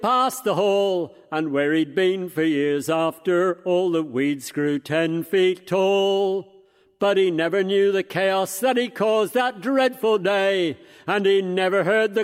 past the hall, and where he'd been for years after all the weeds grew 10 feet tall. But he never knew the chaos that he caused that dreadful day, and he never heard the